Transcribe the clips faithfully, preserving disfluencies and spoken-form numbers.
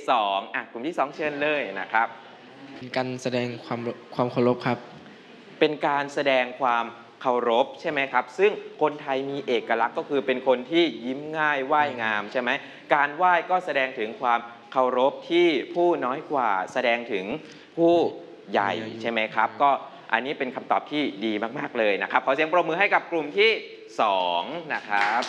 สองอ่ะกลุ่มที่สองเชิญเลยนะครับการแสดงความความเคารพครับเป็นการแสดงความเคารพใช่ไหมครับซึ่งคนไทยมีเอกลักษณ์ก็คือเป็นคนที่ยิ้มง่ายไหว้งามใช่ไหมการไหว้ก็แสดงถึงความเคารพที่ผู้น้อยกว่าแสดงถึงผู้ใหญ่ใช่ไหมครับก็อันนี้เป็นคำตอบที่ดีมากๆเลยนะครับขอเสียงปรบมือให้กับกลุ่มที่สองนะครับ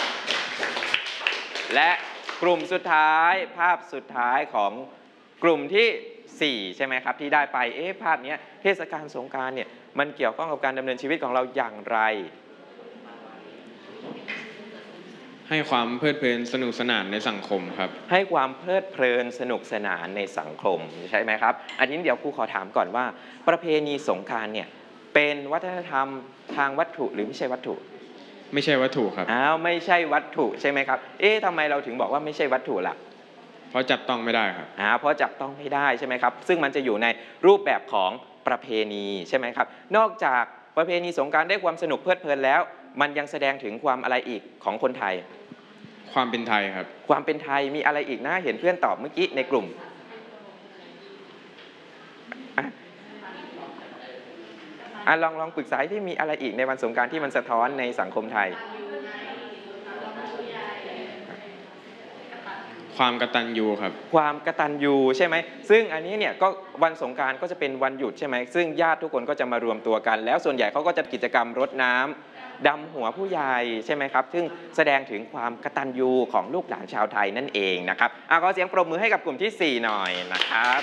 และกลุ่มสุดท้ายภาพสุดท้ายของกลุ่มที่สี่ใช่ไหมครับที่ได้ไปเอ๊ะภาพนี้เทศกาลสงกรานต์เนี่ยมันเกี่ยวข้องกับการดำเนินชีวิตของเราอย่างไรให้ความเพลิดเพลินสนุกสนานในสังคมครับให้ความเพลิดเพลินสนุกสนานในสังคมใช่ไหมครับอันนี้เดี๋ยวครูขอถามก่อนว่าประเพณีสงกรานต์เนี่ยเป็นวัฒนธรรมทางวัตถุหรือไม่ใช่วัตถุไม่ใช่วัตถุครับอ้าวไม่ใช่วัตถุใช่ไหมครับเอ๊ะทำไมเราถึงบอกว่าไม่ใช่วัตถุล่ะเพราะจับต้องไม่ได้ครับอ่าเพราะจับต้องไม่ได้ใช่ไหมครับซึ่งมันจะอยู่ในรูปแบบของประเพณีใช่ไหมครับนอกจากประเพณีสงกรานต์ได้ความสนุกเพลิดเพลินแล้วมันยังแสดงถึงความอะไรอีกของคนไทยความเป็นไทยครับความเป็นไทยมีอะไรอีกนะเห็นเพื่อนตอบเมื่อกี้ในกลุ่มอ่ะลองลองปรึกษาที่มีอะไรอีกในวันสงกรานต์ที่มันสะท้อนในสังคมไทยความกตัญญูครับความกตัญญูใช่ไหมซึ่งอันนี้เนี่ยก็วันสงกรานต์ก็จะเป็นวันหยุดใช่ไหมซึ่งญาติทุกคนก็จะมารวมตัวกันแล้วส่วนใหญ่เขาก็จะกิจกรรมรดน้ำดำหัวผู้ใหญ่ใช่ไหมครับซึ่งแสดงถึงความกตัญญูของลูกหลานชาวไทยนั่นเองนะครับอ่ะขอเสียงปรบมือให้กับกลุ่มที่สี่หน่อยนะครับ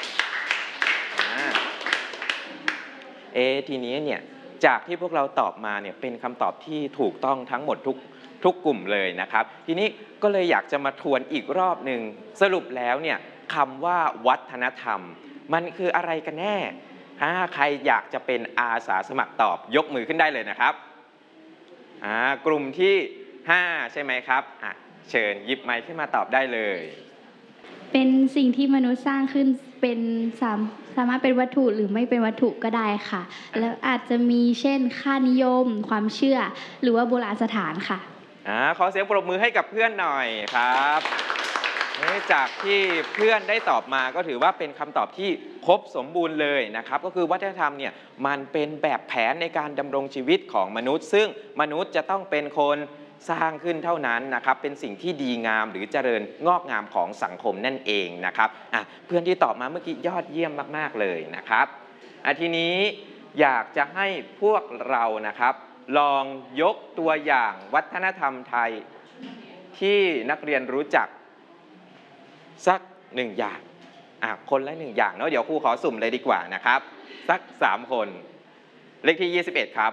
เอทีนี้เนี่ยจากที่พวกเราตอบมาเนี่ยเป็นคำตอบที่ถูกต้องทั้งหมดทุกทุกกลุ่มเลยนะครับทีนี้ก็เลยอยากจะมาทวนอีกรอบหนึ่งสรุปแล้วเนี่ยคำว่าวัฒนธรรมมันคืออะไรกันแน่ถ้าใครอยากจะเป็นอาสาสมัครตอบยกมือขึ้นได้เลยนะครับอ่ากลุ่มที่ห้าใช่ไหมครับอ่ะเชิญหยิบไมค์ขึ้นมาตอบได้เลยเป็นสิ่งที่มนุษย์สร้างขึ้นเป็นสามสามารถเป็นวัตถุหรือไม่เป็นวัตถุก็ได้ค่ะแล้วอาจจะมีเช่นค่านิยมความเชื่อหรือว่าโบราณสถานค่ะอ่าขอเสียงปรบมือให้กับเพื่อนหน่อยครับจากที่เพื่อนได้ตอบมาก็ถือว่าเป็นคำตอบที่ครบสมบูรณ์เลยนะครับก็คือวัฒนธรรมเนี่ยมันเป็นแบบแผนในการดำรงชีวิตของมนุษย์ซึ่งมนุษย์จะต้องเป็นคนสร้างขึ้นเท่านั้นนะครับเป็นสิ่งที่ดีงามหรือเจริญงอกงามของสังคมนั่นเองนะครับอ่ะเพื่อนที่ตอบมาเมื่อกี้ยอดเยี่ยมมากๆเลยนะครับอ่ะทีนี้อยากจะให้พวกเรานะครับลองยกตัวอย่างวัฒนธรรมไทยที่นักเรียนรู้จักสักหนึ่งอย่างอ่ะคนละหนึ่งอย่างเนาะเดี๋ยวครูขอสุ่มเลยดีกว่านะครับสักสามคนเลขที่ยี่สิบเอ็ดครับ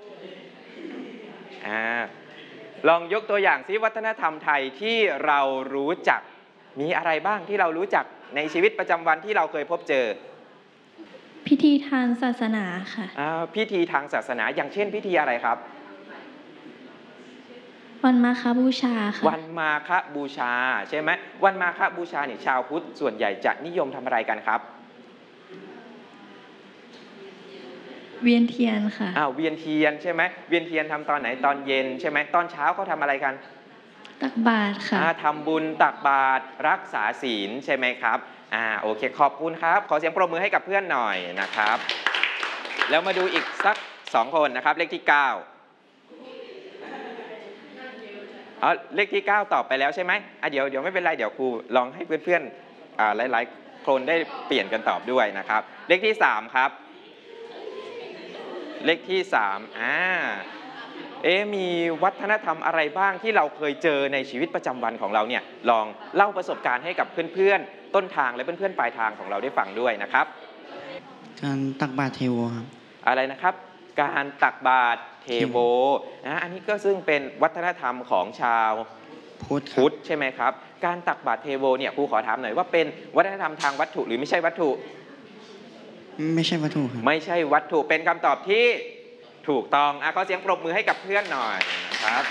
อ่าลองยกตัวอย่างซิวัฒนธรรมไทยที่เรารู้จักมีอะไรบ้างที่เรารู้จักในชีวิตประจำวันที่เราเคยพบเจอพิธีทางศาสนาค่ะอ่าพิธีทางศาสนาอย่างเช่นพิธีอะไรครับวันมาฆบูชาค่ะวันมาฆบูชาใช่ไหมวันมาฆบูชาเนี่ยชาวพุทธส่วนใหญ่จะนิยมทำอะไรกันครับเวียนเทียนค่ะอ้าวเวียนเทียนใช่ไหมเวียนเทียนทำตอนไหนตอนเย็นใช่ไหมตอนเช้าเขาทำอะไรกันตักบาตรค่ะทำบุญตักบาตรรักษาศีลใช่ไหมครับอ่าโอเคขอบคุณครับขอเสียงปรบมือให้กับเพื่อนหน่อยนะครับแล้วมาดูอีกสักสองคนนะครับเลขที่เก้าอ๋อเลขที่เก้าตอบไปแล้วใช่ไหมอ่ะเดี๋ยวเดี๋ยวไม่เป็นไรเดี๋ยวครูลองให้เพื่อนๆอ่าหลายๆคนได้เปลี่ยนกันตอบด้วยนะครับเลขที่สามครับเลขที่สามอ่าเอ๊ะมีวัฒนธรรมอะไรบ้างที่เราเคยเจอในชีวิตประจำวันของเราเนี่ยลองเล่าประสบการณ์ให้กับเพื่อนๆต้นทางและเพื่อนๆปลายทางของเราได้ฟังด้วยนะครับการตักบาตรเทโวครับอะไรนะครับการตักบาตรเทโวนะอันนี้ก็ซึ่งเป็นวัฒนธรรมของชาวพุทธพุทธใช่ไหมครับการตักบาตรเทโวเนี่ยครูขอถามหน่อยว่าเป็นวัฒนธรรมทางวัตถุหรือไม่ใช่วัตถุไม่ใช่วัตถุครับไม่ใช่วัตถุเป็นคำตอบที่ถูกต้องอ่ะขอเสียงปรบมือให้กับเพื่อนหน่อยนะครับ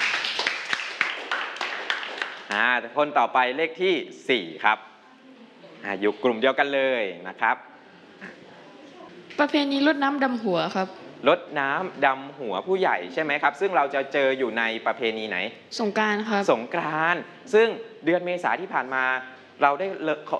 อ่าคนต่อไปเลขที่สี่ครับอ่าอยู่กลุ่มเดียวกันเลยนะครับประเพณีรดน้ำดำหัวครับรดน้ำดำหัวผู้ใหญ่ใช่ไหมครับซึ่งเราจะเจออยู่ในประเพณีไหนสงกรานต์ครับสงกรานต์ซึ่งเดือนเมษาที่ผ่านมาเราได้